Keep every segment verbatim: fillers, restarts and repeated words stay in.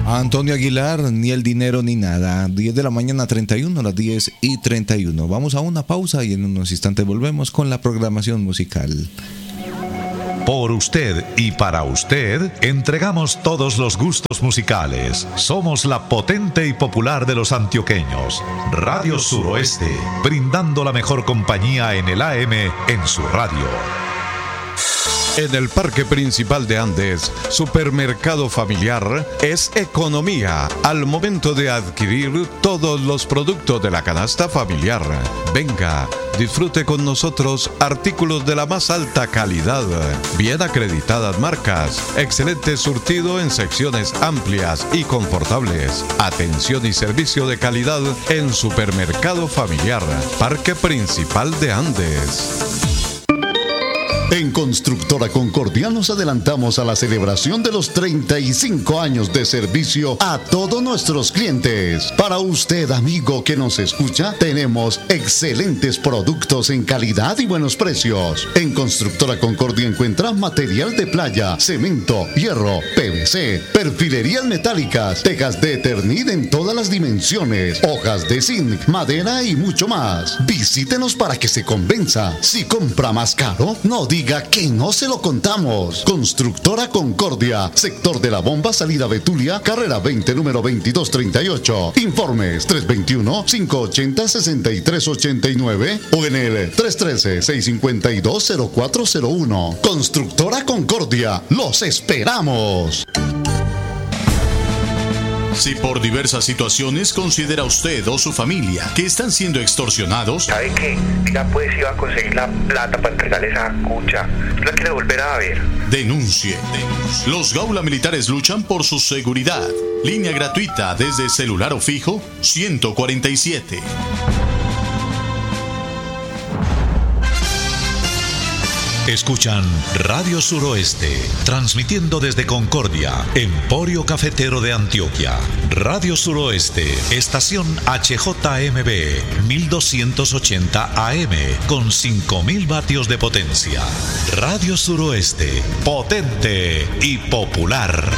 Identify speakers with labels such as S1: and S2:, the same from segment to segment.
S1: Antonio Aguilar, ni el dinero ni nada. diez de la mañana, treinta y uno, las diez y treinta y uno. Vamos a una pausa y en unos instantes volvemos con la programación musical.
S2: Por usted y para usted, entregamos todos los gustos musicales. Somos la potente y popular de los antioqueños. Radio Suroeste, brindando la mejor compañía en el A M en su radio.
S3: En el Parque Principal de Andes, Supermercado Familiar es economía al momento de adquirir todos los productos de la canasta familiar. Venga, disfrute con nosotros artículos de la más alta calidad, bien acreditadas marcas, excelente surtido en secciones amplias y confortables, atención y servicio de calidad en Supermercado Familiar, Parque Principal de Andes.
S4: En Constructora Concordia nos adelantamos a la celebración de los treinta y cinco años de servicio a todos nuestros clientes. Para usted, amigo que nos escucha, tenemos excelentes productos en calidad y buenos precios. En Constructora Concordia encuentra material de playa, cemento, hierro, P V C, perfilerías metálicas, tejas de Eternit en todas las dimensiones, hojas de zinc, madera y mucho más. Visítenos para que se convenza. Si compra más caro, no diga Diga que no se lo contamos. Constructora Concordia, sector de la Bomba, salida Betulia, carrera veinte, número veintidós treinta y ocho. Informes tres dos uno, cinco ocho cero, seis tres ocho nueve o en el tres uno tres, seis cinco dos, cero cuatro cero uno. Constructora Concordia, los esperamos.
S5: Si por diversas situaciones considera usted o su familia que están siendo extorsionados,
S6: ¿sabe qué? Ya pues iba a conseguir la plata para entregarle esa cucha. La quiere volver a ver.
S5: Denuncie. Denuncie. Los Gaula Militares luchan por su seguridad. Línea gratuita desde celular o fijo ciento cuarenta y siete.
S2: Escuchan Radio Suroeste, transmitiendo desde Concordia, Emporio Cafetero de Antioquia. Radio Suroeste, estación H J M B, mil doscientos ochenta A M, con cinco mil vatios de potencia. Radio Suroeste, potente y popular.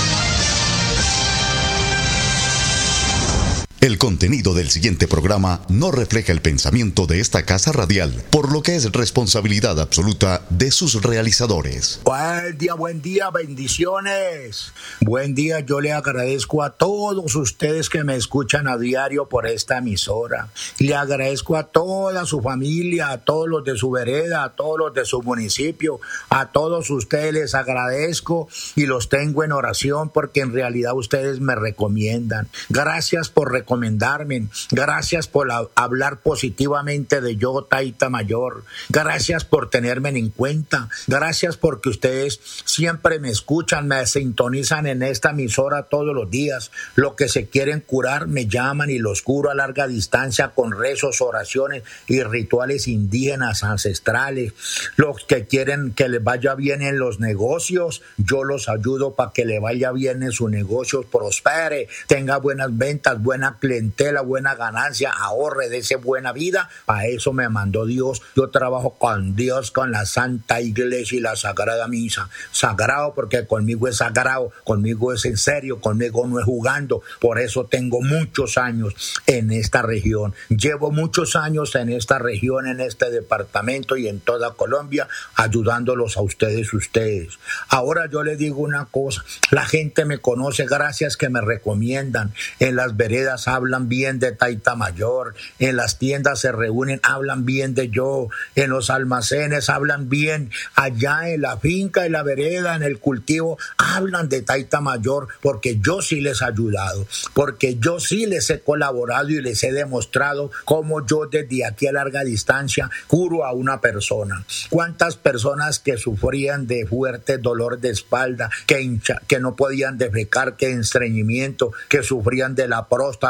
S4: El contenido del siguiente programa no refleja el pensamiento de esta casa radial, por lo que es responsabilidad absoluta de sus realizadores.
S7: Buen día, buen día, bendiciones. Buen día, yo le agradezco a todos ustedes que me escuchan a diario por esta emisora. Le agradezco a toda su familia, a todos los de su vereda, a todos los de su municipio, a todos ustedes les agradezco y los tengo en oración porque en realidad ustedes me recomiendan. Gracias por recomendarme. Gracias por la, hablar positivamente de yo, Taita Mayor. Gracias por tenerme en cuenta. Gracias porque ustedes siempre me escuchan, me sintonizan en esta emisora todos los días. Los que se quieren curar me llaman y los curo a larga distancia con rezos, oraciones y rituales indígenas ancestrales. Los que quieren que les vaya bien en los negocios, yo los ayudo para que le vaya bien en sus negocios, prospere, tenga buenas ventas, buena clientela, buena ganancia, ahorre de esa buena vida. Para eso me mandó Dios. Yo trabajo con Dios, con la Santa Iglesia y la Sagrada Misa. Sagrado porque conmigo es sagrado, conmigo es en serio, conmigo no es jugando. Por eso tengo muchos años en esta región. Llevo muchos años en esta región, en este departamento y en toda Colombia, ayudándolos a ustedes, ustedes. Ahora yo les digo una cosa, la gente me conoce gracias que me recomiendan. En las veredas hablan bien de Taita Mayor, en las tiendas se reúnen, hablan bien de yo, en los almacenes hablan bien, allá en la finca, en la vereda, en el cultivo, hablan de Taita Mayor, porque yo sí les he ayudado, porque yo sí les he colaborado y les he demostrado cómo yo desde aquí a larga distancia curo a una persona. ¿Cuántas personas que sufrían de fuerte dolor de espalda, que, hincha, que no podían defecar, que estreñimiento, que sufrían de la próstata,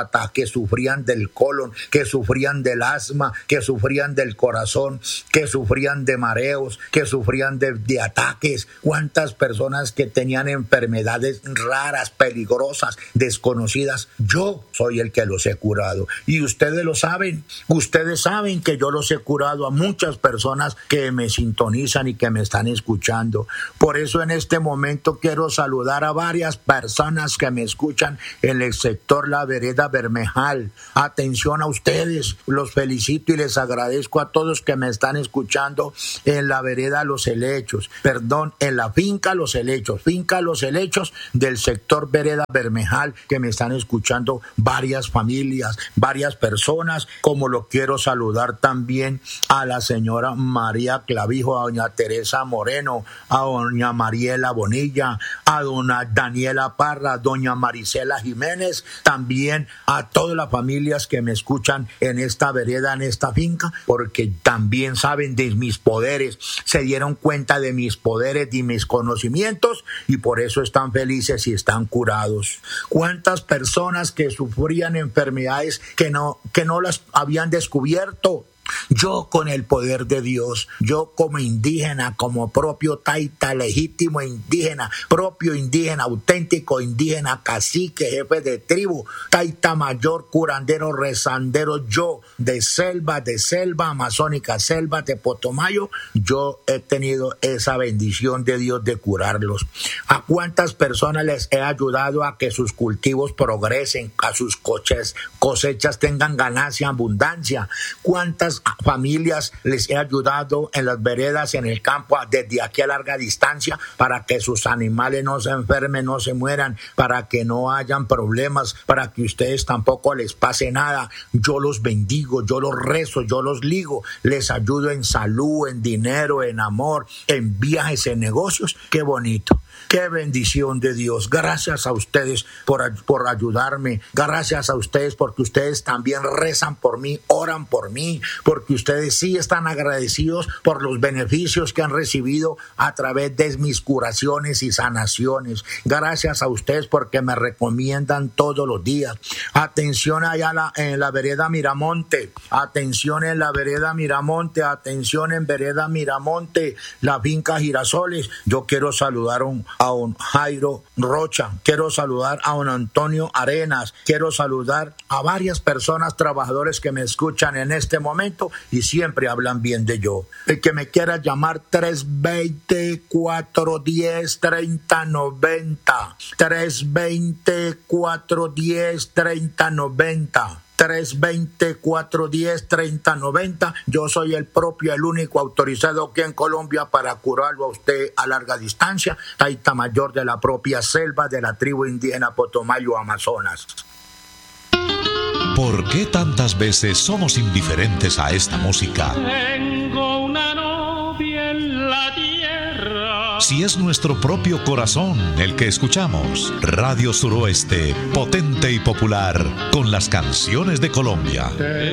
S7: próstata, que sufrían del colon, que sufrían del asma, que sufrían del corazón, que sufrían de mareos, que sufrían de, de ataques. Cuántas personas que tenían enfermedades raras, peligrosas, desconocidas. Yo soy el que los he curado. Y ustedes lo saben. Ustedes saben que yo los he curado a muchas personas que me sintonizan y que me están escuchando. Por eso en este momento quiero saludar a varias personas que me escuchan en el sector La Vereda Bermejal. Atención a ustedes. Los felicito y les agradezco a todos que me están escuchando en la vereda Los Helechos. Perdón, en la finca Los Helechos. Finca Los Helechos del sector Vereda Bermejal, que me están escuchando varias familias, varias personas, como lo quiero saludar también a la señora María Clavijo, a doña Teresa Moreno, a doña Mariela Bonilla, a doña Daniela Parra, a doña Marisela Jiménez, también a todas las familias que me escuchan en esta vereda, en esta finca, porque también saben de mis poderes, se dieron cuenta de mis poderes y mis conocimientos y por eso están felices y están curados. ¿Cuántas personas que sufrían enfermedades que no, que no las habían descubierto? Yo con el poder de Dios, yo como indígena, como propio taita, legítimo indígena, propio indígena, auténtico indígena, cacique, jefe de tribu, taita mayor, curandero, rezandero, yo de selva, de selva amazónica, selva de Potomayo, yo he tenido esa bendición de Dios de curarlos. ¿A cuántas personas les he ayudado a que sus cultivos progresen, a sus cosechas, cosechas tengan ganancia, abundancia? ¿Cuántas familias les he ayudado en las veredas, en el campo, desde aquí a larga distancia, para que sus animales no se enfermen, no se mueran, para que no hayan problemas, para que ustedes tampoco les pase nada? Yo los bendigo, yo los rezo, yo los ligo, les ayudo en salud, en dinero, en amor, en viajes, en negocios. Qué bonito. Qué bendición de Dios. Gracias a ustedes por, por ayudarme. Gracias a ustedes porque ustedes también rezan por mí, oran por mí, porque ustedes sí están agradecidos por los beneficios que han recibido a través de mis curaciones y sanaciones. Gracias a ustedes porque me recomiendan todos los días. Atención allá la, en la vereda Miramonte. Atención en la vereda Miramonte. Atención en vereda Miramonte. La finca Girasoles. Yo quiero saludar a un a un Jairo Rocha, quiero saludar a un Antonio Arenas, quiero saludar a varias personas, trabajadores que me escuchan en este momento y siempre hablan bien de yo. El que me quiera llamar tres veinte, cuatro diez, treinta noventa, tres veinte, cuatro diez, treinta noventa. tres veinte, cuatro diez, treinta noventa. Yo soy el propio, el único autorizado aquí en Colombia para curarlo a usted a larga distancia. Taita mayor de la propia selva de la tribu indígena Potomayo, Amazonas.
S2: ¿Por qué tantas veces somos indiferentes a esta música?
S8: Tengo una novia en la tierra.
S2: Si es nuestro propio corazón el que escuchamos. Radio Suroeste, potente y popular, con las canciones de Colombia.
S8: Tengo